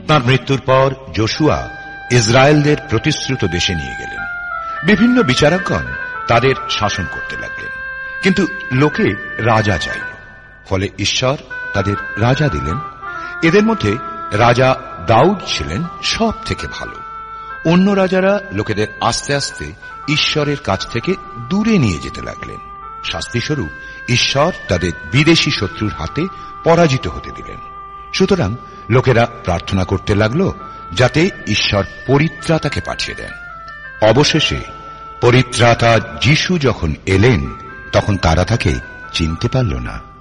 তার মৃত্যুর পর যোশুয়া ইসরায়েলদের প্রতিশ্রুত দেশে নিয়ে গেলেন। বিভিন্ন বিচারকগণ তাদের শাসন করতে লাগলেন, কিন্তু লোকে রাজা চাইল, ফলে ঈশ্বর তাদের রাজা দিলেন। এদের মধ্যে রাজা দাউদ ছিলেন সব থেকে ভালো। অন্য রাজারা লোকেদের আস্তে আস্তে ঈশ্বরের কাছ থেকে দূরে নিয়ে যেতে লাগলেন। শাস্তিস্বরূপ ঈশ্বর তাদের বিদেশি শত্রুর হাতে পরাজিত হতে দিলেন। সুতরাং লোকেরা প্রার্থনা করতে লাগল যাতে ঈশ্বর পরিত্রাতাকে পাঠিয়ে দেন। অবশেষে পরিত্রাতা যিশু যখন এলেন, তখন তারা তাকে চিনতে পারল না।